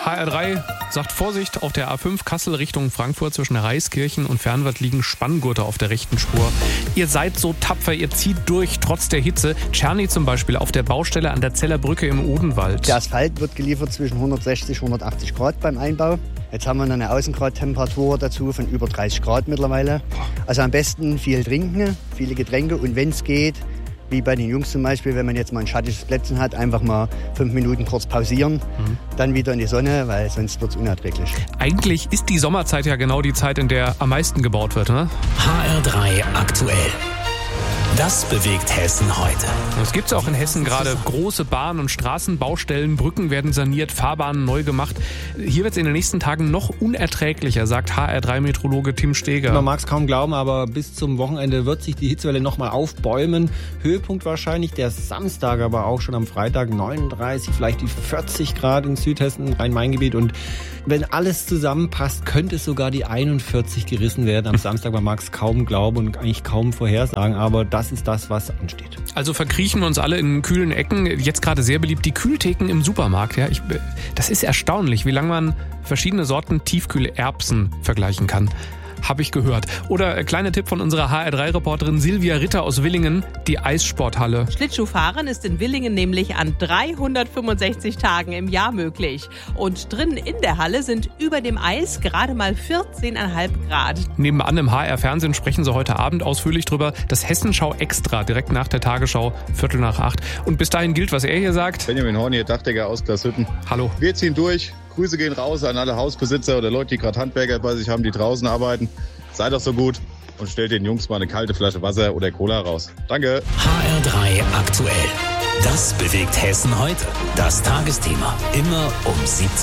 HR3 sagt Vorsicht, auf der A5 Kassel Richtung Frankfurt zwischen Reiskirchen und Fernwald liegen Spanngurte auf der rechten Spur. Ihr seid so tapfer, ihr zieht durch, trotz der Hitze. Czerny zum Beispiel auf der Baustelle an der Zeller Brücke im Odenwald. Der Asphalt wird geliefert zwischen 160 und 180 Grad beim Einbau. Jetzt haben wir noch eine Außengradtemperatur dazu von über 30 Grad mittlerweile. Also am besten viel trinken, viele Getränke und wenn es geht, wie bei den Jungs zum Beispiel, wenn man jetzt mal ein schattiges Plätzchen hat, einfach mal 5 Minuten kurz pausieren, dann wieder in die Sonne, weil sonst wird es unerträglich. Eigentlich ist die Sommerzeit ja genau die Zeit, in der am meisten gebaut wird, ne? HR3 aktuell. Das bewegt Hessen heute. Es gibt auch in Hessen gerade große Bahn- und Straßenbaustellen. Brücken werden saniert, Fahrbahnen neu gemacht. Hier wird es in den nächsten Tagen noch unerträglicher, sagt HR3-Meteorologe Tim Steger. Man mag es kaum glauben, aber bis zum Wochenende wird sich die Hitzewelle nochmal aufbäumen. Höhepunkt wahrscheinlich der Samstag, aber auch schon am Freitag 39, vielleicht die 40 Grad in Südhessen, Rhein-Main-Gebiet. Und wenn alles zusammenpasst, könnte es sogar die 41 gerissen werden am Samstag. Man mag es kaum glauben und eigentlich kaum vorhersagen, aber das ist das, was ansteht. Also verkriechen wir uns alle in kühlen Ecken. Jetzt gerade sehr beliebt die Kühltheken im Supermarkt. Ja, das ist erstaunlich, wie lange man verschiedene Sorten Tiefkühlerbsen vergleichen kann. Habe ich gehört. Oder kleiner Tipp von unserer HR3-Reporterin Silvia Ritter aus Willingen, die Eissporthalle. Schlittschuhfahren ist in Willingen nämlich an 365 Tagen im Jahr möglich. Und drinnen in der Halle sind über dem Eis gerade mal 14,5 Grad. Nebenan im HR-Fernsehen sprechen sie heute Abend ausführlich drüber. Das Hessenschau Extra, direkt nach der Tagesschau, 7:45. Und bis dahin gilt, was er hier sagt. Benjamin Horn hier, Dachdecker aus Glashütten. Hallo. Wir ziehen durch. Grüße gehen raus an alle Hausbesitzer oder Leute, die gerade Handwerker bei sich haben, die draußen arbeiten. Seid doch so gut und stellt den Jungs mal eine kalte Flasche Wasser oder Cola raus. Danke. HR3 aktuell. Das bewegt Hessen heute. Das Tagesthema. Immer um 17